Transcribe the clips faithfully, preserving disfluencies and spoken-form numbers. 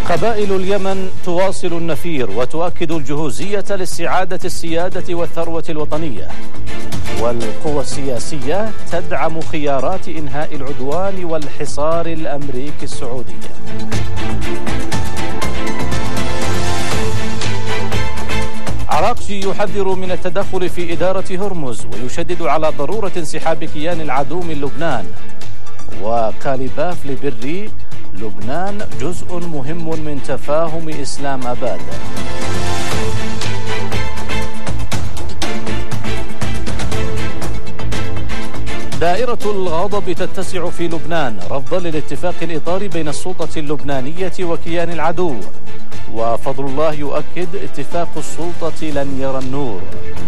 قبائل اليمن تواصل النفير وتؤكد الجهوزية لاستعادة السيادة والثروة الوطنية، والقوى السياسية تدعم خيارات إنهاء العدوان والحصار الأمريكي السعودي. عراقجي يحذر من التدخل في إدارة هرمز ويشدد على ضرورة انسحاب كيان العدو من لبنان. وكاليباف لبري: لبنان جزء مهم من تفاهم إسلام أباد. دائرة الغضب تتسع في لبنان رفضا للاتفاق الإطاري بين السلطة اللبنانية وكيان العدو، وفضل الله يؤكد اتفاق السلطة لن يرى النور.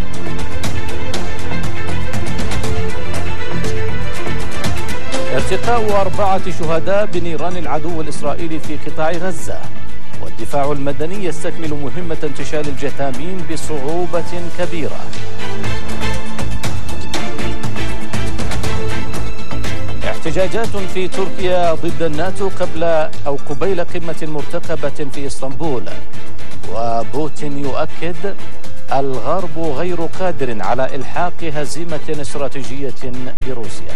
ارتقاء أربعة شهداء بنيران العدو الإسرائيلي في قطاع غزة، والدفاع المدني يستكمل مهمة انتشال الجثامين بصعوبة كبيرة. احتجاجات في تركيا ضد الناتو قبل أو قبيل قمة مرتقبة في إسطنبول، وبوتين يؤكد الغرب غير قادر على إلحاق هزيمة استراتيجية بروسيا.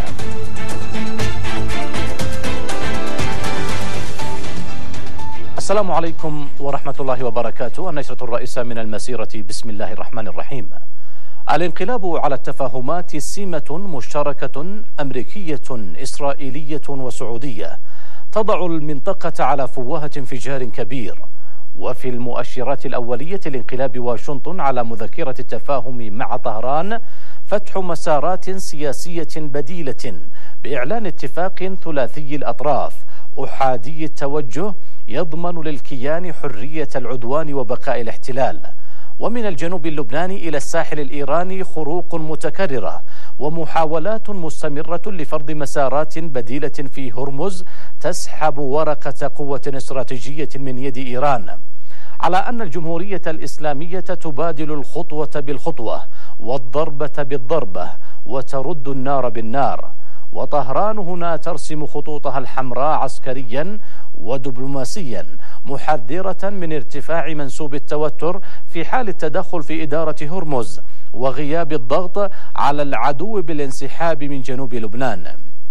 السلام عليكم ورحمة الله وبركاته. النشرة الرئيسة من المسيرة. بسم الله الرحمن الرحيم. الانقلاب على التفاهمات سمة مشتركة أمريكية إسرائيلية وسعودية تضع المنطقة على فوهة انفجار كبير. وفي المؤشرات الأولية لانقلاب واشنطن على مذكرة التفاهم مع طهران فتح مسارات سياسية بديلة بإعلان اتفاق ثلاثي الأطراف أحادي التوجه يضمن للكيان حرية العدوان وبقاء الاحتلال. ومن الجنوب اللبناني إلى الساحل الإيراني خروق متكررة ومحاولات مستمرة لفرض مسارات بديلة في هرمز تسحب ورقة قوة استراتيجية من يد إيران، على أن الجمهورية الإسلامية تبادل الخطوة بالخطوة والضربة بالضربة وترد النار بالنار. وطهران هنا ترسم خطوطها الحمراء عسكريا ودبلوماسيا، محذرة من ارتفاع منسوب التوتر في حال التدخل في إدارة هرمز وغياب الضغط على العدو بالانسحاب من جنوب لبنان.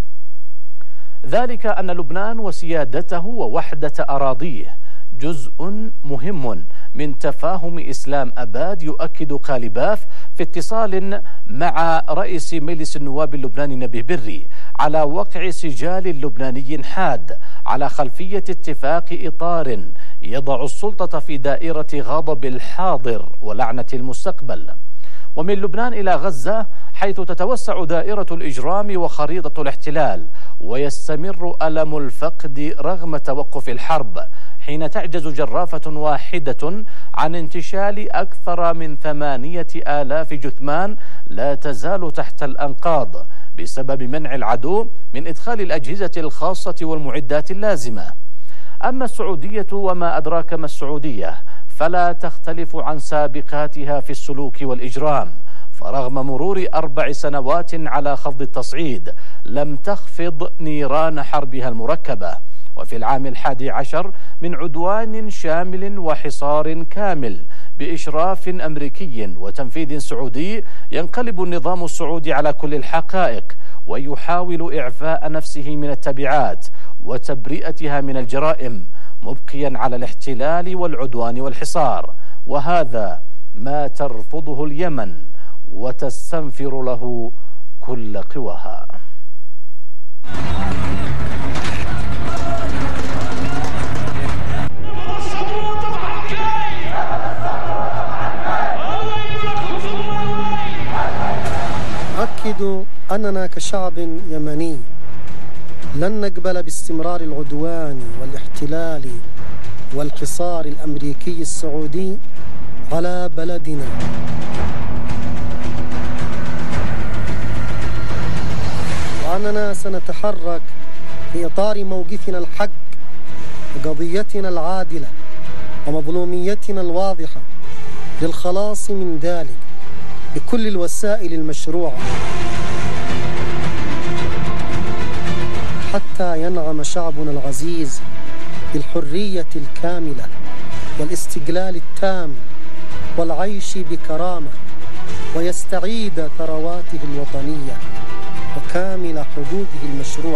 ذلك أن لبنان وسيادته ووحدة أراضيه جزء مهم من تفاهم إسلام أباد، يؤكد كاليباف في اتصال مع رئيس مجلس النواب اللبناني نبيه بري على وقع سجال لبناني حاد على خلفية اتفاق إطار يضع السلطة في دائرة غضب الحاضر ولعنة المستقبل. ومن لبنان إلى غزة حيث تتوسع دائرة الإجرام وخريطة الاحتلال ويستمر ألم الفقد رغم توقف الحرب، حين تعجز جرافة واحدة عن انتشال أكثر من ثمانية آلاف جثمان لا تزال تحت الأنقاض بسبب منع العدو من إدخال الأجهزة الخاصة والمعدات اللازمة. أما السعودية وما أدراك ما السعودية فلا تختلف عن سابقاتها في السلوك والإجرام، فرغم مرور أربع سنوات على خفض التصعيد لم تخفض نيران حربها المركبة. وفي العام الحادي عشر من عدوان شامل وحصار كامل بإشراف أمريكي وتنفيذ سعودي ينقلب النظام السعودي على كل الحقائق ويحاول إعفاء نفسه من التبعات وتبرئتها من الجرائم، مبقيا على الاحتلال والعدوان والحصار. وهذا ما ترفضه اليمن وتستنفر له كل قواها. أؤكد أننا كشعب يمني لن نقبل باستمرار العدوان والاحتلال والحصار الأمريكي السعودي على بلدنا. وأننا سنتحرك في إطار موقفنا الحق وقضيتنا العادلة ومظلوميتنا الواضحة للخلاص من ذلك بكل الوسائل المشروعة حتى ينعم شعبنا العزيز بالحرية الكاملة والاستقلال التام والعيش بكرامة، ويستعيد ثرواته الوطنية وكامل حقوقه المشروعة.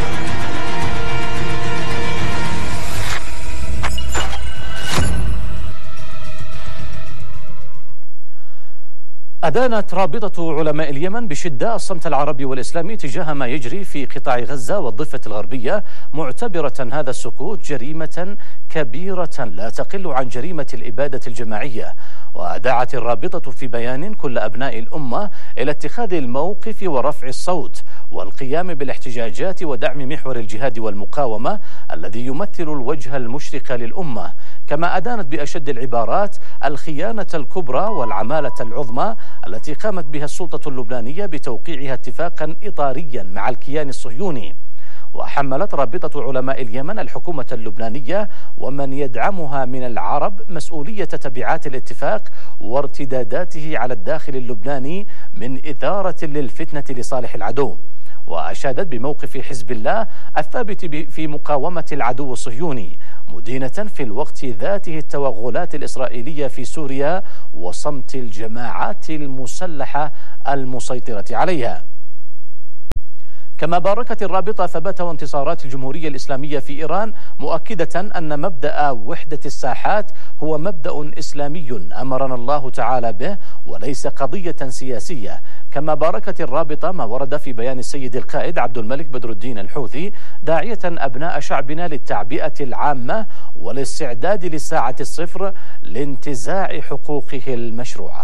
أدانت رابطة علماء اليمن بشدة الصمت العربي والإسلامي تجاه ما يجري في قطاع غزة والضفة الغربية، معتبرة هذا السكوت جريمة كبيرة لا تقل عن جريمة الإبادة الجماعية. ودعت الرابطة في بيان كل أبناء الأمة إلى اتخاذ الموقف ورفع الصوت والقيام بالاحتجاجات ودعم محور الجهاد والمقاومة الذي يمثل الوجه المشرق للأمة، كما أدانت بأشد العبارات الخيانة الكبرى والعمالة العظمى التي قامت بها السلطة اللبنانية بتوقيعها اتفاقا إطاريا مع الكيان الصهيوني. وحملت رابطة علماء اليمن الحكومة اللبنانية ومن يدعمها من العرب مسؤولية تبعات الاتفاق وارتداداته على الداخل اللبناني من إثارة للفتنة لصالح العدو. وأشادت بموقف حزب الله الثابت في مقاومة العدو الصهيوني، مدينة في الوقت ذاته التوغلات الإسرائيلية في سوريا وصمت الجماعات المسلحة المسيطرة عليها. كما باركت الرابطة ثبات وانتصارات الجمهورية الإسلامية في إيران، مؤكدة أن مبدأ وحدة الساحات هو مبدأ إسلامي أمرنا الله تعالى به وليس قضية سياسية. كما باركت الرابطة ما ورد في بيان السيد القائد عبد الملك بدر الدين الحوثي، داعية أبناء شعبنا للتعبئة العامة والاستعداد للساعة الصفر لانتزاع حقوقه المشروعة.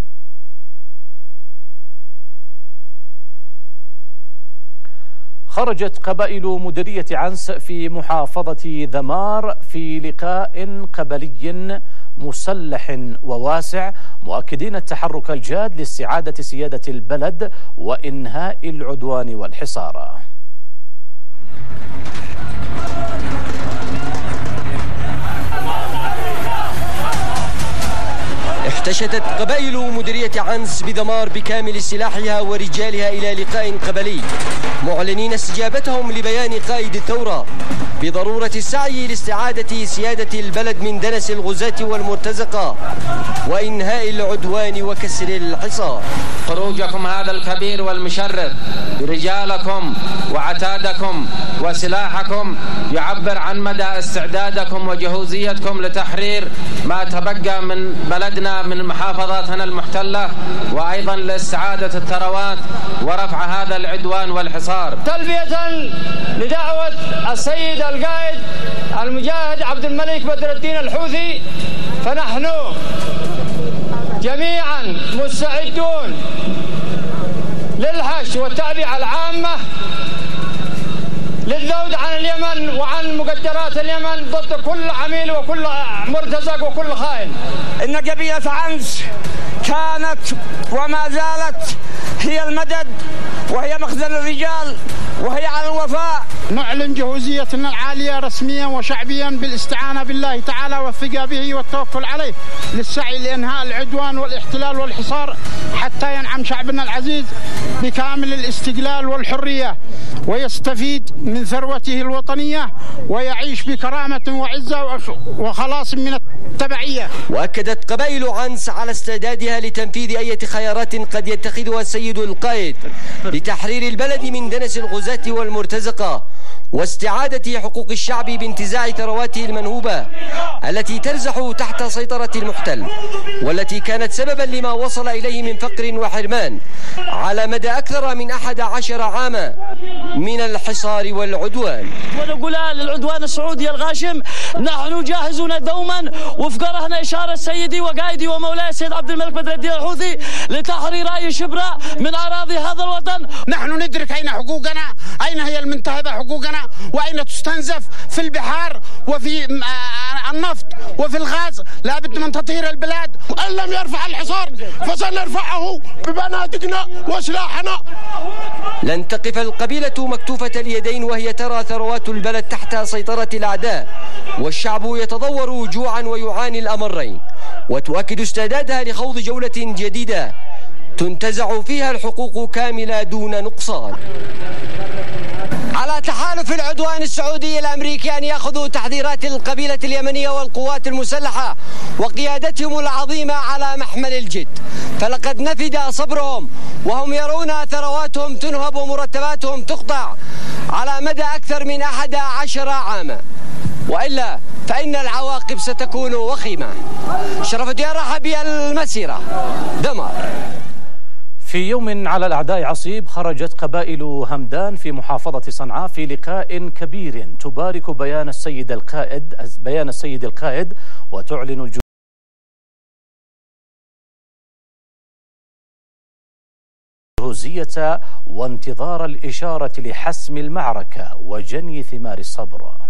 خرجت قبائل مديرية عنس في محافظة ذمار في لقاء قبلي مسلح وواسع، مؤكدين التحرك الجاد لاستعادة سيادة البلد وإنهاء العدوان والحصار. احتشدت قبائل مديرية عنس بذمار بكامل سلاحها ورجالها إلى لقاء قبلي، معلنين استجابتهم لبيان قائد الثورة بضرورة السعي لاستعادة سيادة البلد من دنس الغزاة والمرتزقة وإنهاء العدوان وكسر الحصار. خروجكم هذا الكبير والمشرف برجالكم وعتادكم وسلاحكم يعبر عن مدى استعدادكم وجهوزيتكم لتحرير ما تبقى من بلدنا من محافظاتنا المحتلة، وأيضا لاستعادة الثروات ورفع هذا العدوان والحصار. تلبية لدعوة السيد القائد المجاهد عبد الملك بدر الدين الحوثي، فنحن جميعا مستعدون للحشد والتعبئة العامة للذود عن اليمن وعن مقدرات اليمن ضد كل عميل وكل مرتزق وكل خائن. إن قبيلة عنس كانت وما زالت هي المدد وهي مخزن الرجال وهي على الوفاء. نعلن جهوزيتنا العالية رسميا وشعبيا بالاستعانة بالله تعالى والثقة به والتوكل عليه للسعي لإنهاء العدوان والاحتلال والحصار حتى ينعم شعبنا العزيز بكامل الاستقلال والحرية ويستفيد من ثروته الوطنية ويعيش بكرامة وعزة وخلاص من التبعية. وأكدت قبائل عنس على استعدادها لتنفيذ أي خيارات قد يتخذها السيد القائد لتحرير البلد من دنس الغزاة والمرتزقة واستعادة حقوق الشعب بانتزاع ثرواته المنهوبة التي ترزح تحت سيطرة المحتل والتي كانت سببا لما وصل إليه من فقر وحرمان على مدى أكثر من أحد عشر عاما من الحصار والعدوان. ونقول للعدوان السعودي الغاشم نحن جاهزون دوما وفق رهن إشارة سيدي وقائدي ومولاي السيد عبد الملك بدر الدين الحوثي لتحرير أي شبرة من أراضي هذا الوطن. نحن ندرك أين حقوقنا، أين هي المنتهبة حقوقنا، وأين تستنزف في البحار وفي النفط وفي الغاز. لابد من تطهير البلاد. إن لم يرفع الحصار فسنرفعه ببنادقنا وسلاحنا. لن تقف القبيلة مكتوفة اليدين وهي ترى ثروات البلد تحت سيطرة الأعداء والشعب يتضور جوعا ويعاني الأمرين، وتؤكد استعدادها لخوض جولة جديدة تنتزع فيها الحقوق كاملة دون نقصان. على تحالف العدوان السعودي الأمريكي أن يأخذوا تحذيرات القبيلة اليمنية والقوات المسلحة وقيادتهم العظيمة على محمل الجد، فلقد نفد صبرهم وهم يرون ثرواتهم تنهب ومرتباتهم تقطع على مدى أكثر من أحد عشر عاما، وإلا فإن العواقب ستكون وخيمة. شرف الدين رحبي، المسيرة، دمار. في يوم على الأعداء عصيب خرجت قبائل همدان في محافظة صنعاء في لقاء كبير تبارك بيان السيد القائد بيان السيد القائد وتعلن الجهوزية وانتظار الإشارة لحسم المعركة وجني ثمار الصبر.